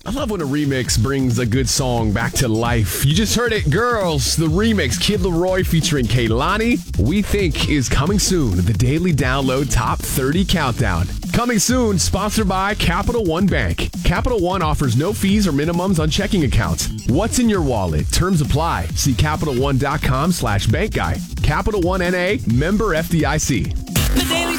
I love when a remix brings a good song back to life. You just heard it, Girls, the remix, Kid Laroi featuring Kehlani, We Think is coming soon. The Daily Download Top 30 Countdown. Coming soon, sponsored by Capital One Bank. Capital One offers no fees or minimums on checking accounts. What's in your wallet? Terms apply. See CapitalOne.com/bankguy. Capital One N.A., member FDIC. The Daily